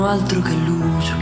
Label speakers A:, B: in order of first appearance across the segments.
A: Altro che l'uso.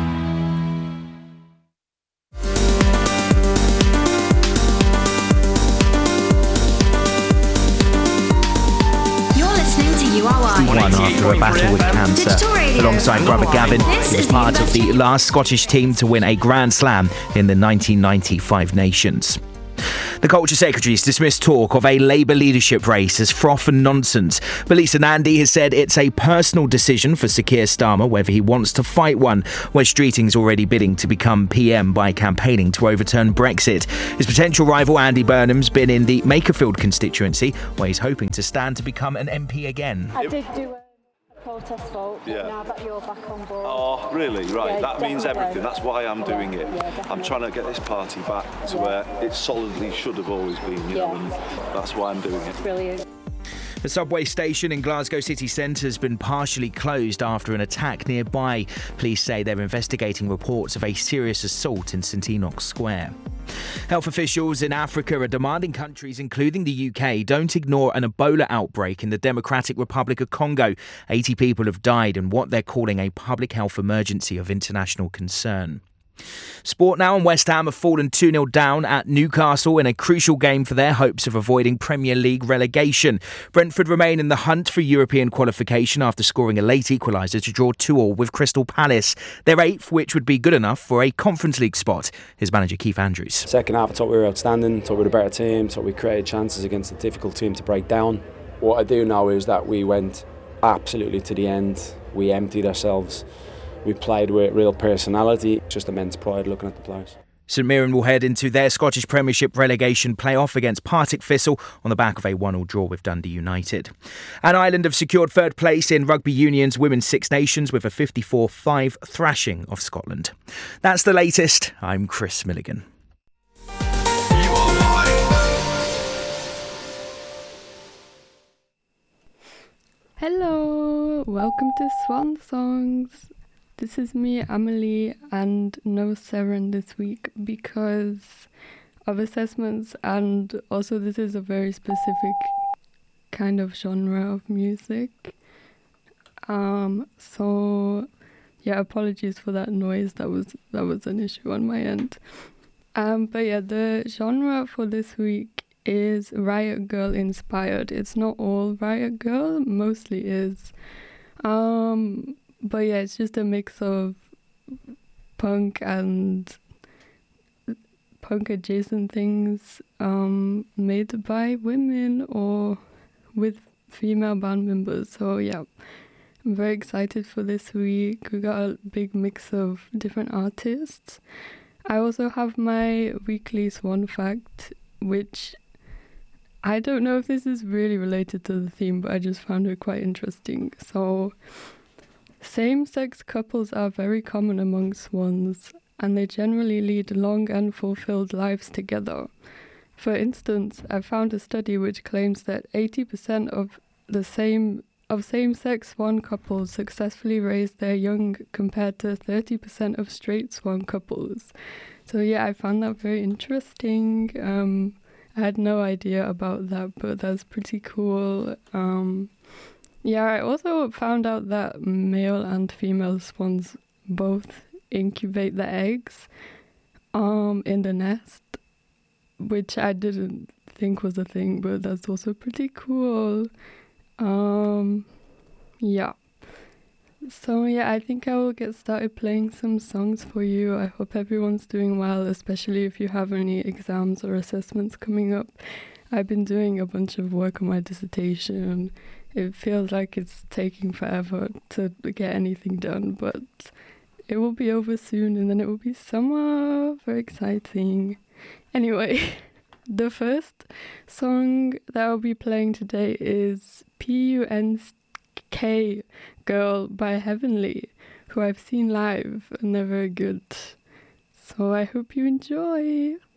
B: You're listening to URY.
C: Steve won after a battle with cancer. Alongside brother Gavin, he was part of the last Scottish team to win a Grand Slam in the 1990 Five Nations. The Culture Secretary's dismissed talk of a Labour leadership race as froth and nonsense. But Lisa Nandy has said it's a personal decision for Sir Keir Starmer whether he wants to fight one. Wes Streeting's already bidding to become PM by campaigning to overturn Brexit. His potential rival Andy Burnham's been in the Makerfield constituency, where he's hoping to stand to become an MP again.
D: I did do a protest vote, but now that you're back on board.
E: Oh, really? Right,
D: Yeah,
E: that means
D: definitely.
E: everything. That's why I'm doing it.
D: Yeah,
E: I'm trying to get this party back to where it solidly should have always been, you know, and that's why I'm doing it.
D: Brilliant.
C: The subway station in Glasgow city centre has been partially closed after an attack nearby. Police say they're investigating reports of a serious assault in St Enoch's Square. Health officials in Africa are demanding countries, including the UK, don't ignore an Ebola outbreak in the Democratic Republic of Congo. 80 people have died in what they're calling a public health emergency of international concern. Sport now, and West Ham have fallen 2-0 down at Newcastle in a crucial game for their hopes of avoiding Premier League relegation. Brentford remain in the hunt for European qualification after scoring a late equaliser to draw 2-2 with Crystal Palace. They're 8th, which would be good enough for a Conference League spot. Here's manager Keith Andrews.
F: Second half, I thought we were outstanding, thought we were a better team, thought we created chances against a difficult team to break down. What I do know is that we went absolutely to the end. We emptied ourselves. We played with real personality, just immense pride looking at the players.
C: St Mirren will head into their Scottish Premiership relegation playoff against Partick Thistle on the back of a 1-1 draw with Dundee United. And Ireland have secured third place in Rugby Union's Women's Six Nations with a 54-5 thrashing of Scotland. That's the latest. I'm Chris Milligan.
G: Hello, welcome to Swan Songs. This is me, Amelie, and no Seren this week because of assessments, and also this is a very specific kind of genre of music. So yeah, apologies for that noise. That was an issue on my end. But yeah, the genre for this week is Riot Girl inspired. It's not all Riot Girl, mostly is. But yeah, it's just a mix of punk and punk adjacent things made by women or with female band members. So yeah, I'm very excited for this week. We got a big mix of different artists. I also have my weekly Swan fact, which I don't know if this is really related to the theme, but I just found it quite interesting. So same-sex couples are very common among swans, and they generally lead long and fulfilled lives together. For instance, I found a study which claims that 80% of same-sex swan couples successfully raise their young compared to 30% of straight swan couples. So yeah, I found that very interesting. I had no idea about that, but that's pretty cool. Yeah, I also found out that male and female swans both incubate the eggs in the nest, which I didn't think was a thing, but that's also pretty cool. Yeah. So yeah, I think I will get started playing some songs for you. I hope everyone's doing well, especially if you have any exams or assessments coming up. I've been doing a bunch of work on my dissertation. It feels like it's taking forever to get anything done, but it will be over soon and then it will be summer. Very exciting. Anyway, the first song that I'll be playing today is PUNK Girl by Heavenly, who I've seen live and they're very good. So I hope you enjoy.